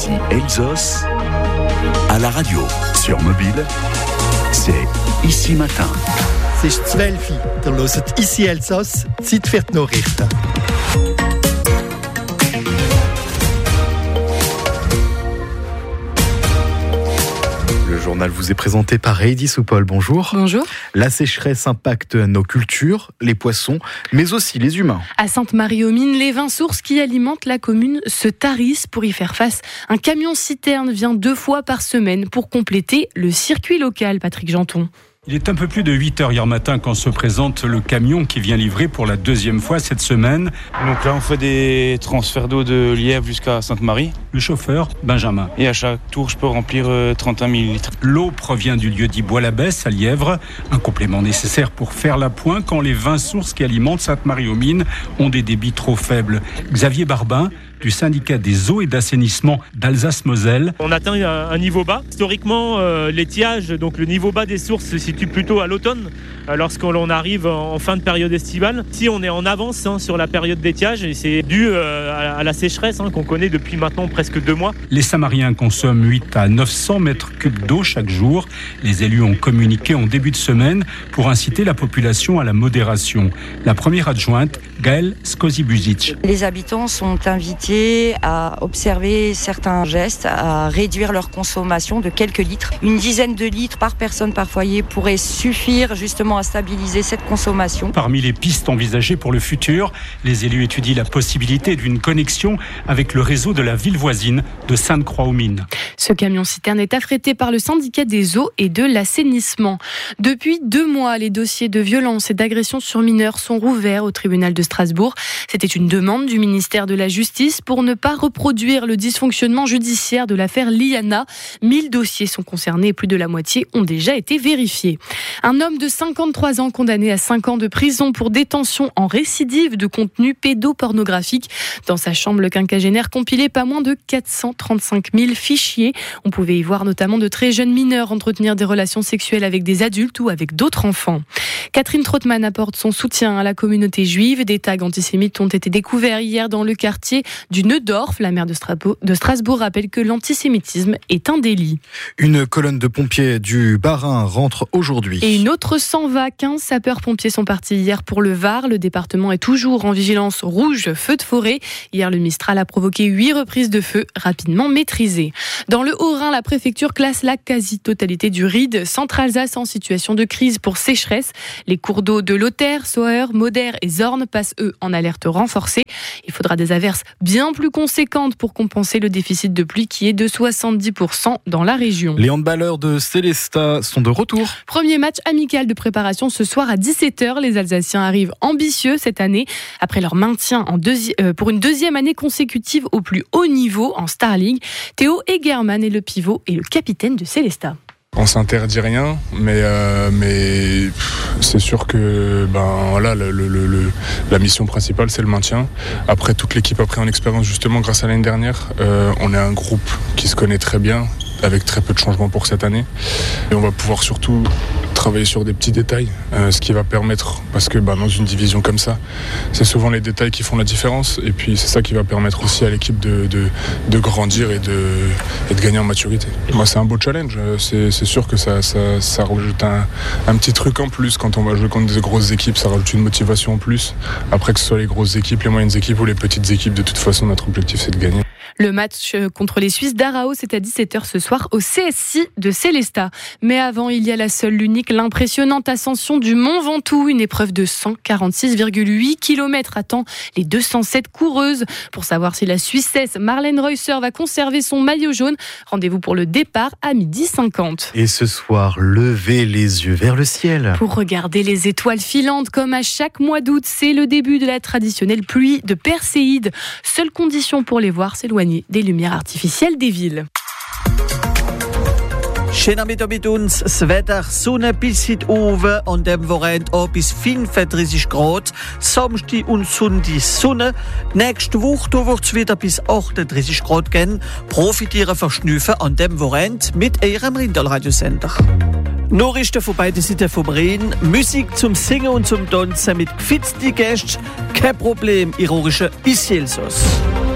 Ici Elsos, à la radio, sur mobile, c'est Ici Matin. Es ist 12 Uhr. Ihr hört «Ici Elsass», Zeit für die Nachrichten. Le journal vous est présenté par Heidi Soupol. Bonjour. Bonjour. La sécheresse impacte nos cultures, les poissons, mais aussi les humains. À Sainte-Marie-aux-Mines, les 20 sources qui alimentent la commune se tarissent. Pour y faire face, un camion-citerne vient 2 fois par semaine pour compléter le circuit local. Patrick Janton. Il est un peu plus de 8h hier matin quand se présente le camion qui vient livrer pour la 2e fois cette semaine. Donc là, on fait des transferts d'eau de Lièvre jusqu'à Sainte-Marie. Le chauffeur, Benjamin. Et à chaque tour, je peux remplir 31 000 litres. L'eau provient du lieu-dit Bois-l'Abbesse à Lièvre. Un complément nécessaire pour faire la pointe quand les 20 sources qui alimentent Sainte-Marie-aux-Mines ont des débits trop faibles. Xavier Barbin, du syndicat des eaux et d'assainissement d'Alsace-Moselle. On atteint un niveau bas. Historiquement, l'étiage, donc le niveau bas des sources se situe plutôt à l'automne, lorsqu'on arrive en fin de période estivale. Si on est en avance sur la période d'étiage, et c'est dû à la sécheresse qu'on connaît depuis maintenant presque 2 mois. Les Samariens consomment 8 à 900 mètres cubes d'eau chaque jour. Les élus ont communiqué en début de semaine pour inciter la population à la modération. La première adjointe, Gaëlle Skozi-Buzic. Les habitants sont invités à observer certains gestes, à réduire leur consommation de quelques litres. Une dizaine de litres par personne par foyer pourrait suffire justement à stabiliser cette consommation. Parmi les pistes envisagées pour le futur, les élus étudient la possibilité d'une connexion avec le réseau de la ville voisine de Sainte-Croix-aux-Mines. Ce camion-citerne est affrété par le syndicat des eaux et de l'assainissement. Depuis 2 mois, les dossiers de violence et d'agression sur mineurs sont rouverts au tribunal de Strasbourg. C'était une demande du ministère de la Justice pour ne pas reproduire le dysfonctionnement judiciaire de l'affaire Liana. 1000 dossiers sont concernés et plus de la moitié ont déjà été vérifiés. Un homme de 53 ans condamné à 5 ans de prison pour détention en récidive de contenu pédopornographique. Dans sa chambre, le quinquagénaire compilait pas moins de 435 000 fichiers. On pouvait y voir notamment de très jeunes mineurs entretenir des relations sexuelles avec des adultes ou avec d'autres enfants. Catherine Trottmann apporte son soutien à la communauté juive. Des tags antisémites ont été découverts hier dans le quartier du Neudorf. La maire de Strasbourg rappelle que l'antisémitisme est un délit. Une colonne de pompiers du Bas-Rhin rentre aujourd'hui. Et une autre s'en va. 15 sapeurs-pompiers sont partis hier pour le Var. Le département est toujours en vigilance rouge, feu de forêt. Hier, le Mistral a provoqué 8 reprises de feu rapidement maîtrisées. Dans le Haut-Rhin, la préfecture classe la quasi-totalité du Ride Centre-Alsace en situation de crise pour sécheresse. Les cours d'eau de Lothaire, Sauer, Moder et Zorn passent eux en alerte renforcée. Il faudra des averses bien plus conséquentes pour compenser le déficit de pluie qui est de 70% dans la région. Les handballeurs de Célestat sont de retour. Premier match amical de préparation ce soir à 17h. Les Alsaciens arrivent ambitieux cette année après leur maintien pour une 2e année consécutive au plus haut niveau en Star League. Théo Egerman est le pivot et le capitaine de Célestat. On s'interdit rien, mais c'est sûr que la mission principale c'est le maintien. Après, toute l'équipe a pris en expérience justement grâce à l'année dernière. On est un groupe qui se connaît très bien, avec très peu de changements pour cette année. Et on va pouvoir surtout travailler sur des petits détails, ce qui va permettre, parce que dans une division comme ça, c'est souvent les détails qui font la différence, et puis c'est ça qui va permettre aussi à l'équipe de grandir et de gagner en maturité. Moi, c'est un beau challenge, c'est sûr que ça rajoute un petit truc en plus. Quand on va jouer contre des grosses équipes, ça rajoute une motivation en plus. Après, que ce soit les grosses équipes, les moyennes équipes ou les petites équipes, de toute façon, notre objectif c'est de gagner. Le match contre les Suisses d'Arao, c'est à 17h ce soir au CSI de Célestat. Mais avant, il y a la seule, l'unique, l'impressionnante ascension du Mont Ventoux. Une épreuve de 146,8 km attend les 207 coureuses. Pour savoir si la Suissesse Marlène Reusser va conserver son maillot jaune, rendez-vous pour le départ à 12h50. Et ce soir, levez les yeux vers le ciel. Pour regarder les étoiles filantes, comme à chaque mois d'août, c'est le début de la traditionnelle pluie de Perséide. Seule condition pour les voir, s'éloigner des lumières artificielles des villes. Schön Nachmittag mit uns. Das Wetter, Sonne bis heute oben, an dem Wochenende auch bis 35 Grad. Samstag und Sonntag Sonne. Nächste Woche wird es wieder bis 38 Grad gehen. Profitieren von Schnüffen an dem Wochenende mit Ihrem Rindal-Radiosender. Nachrichten von beiden Seiten vom Rhein. Musik zum Singen und zum Tanzen mit gefitzten Gästen. Kein Problem, ironische Ici Elsass.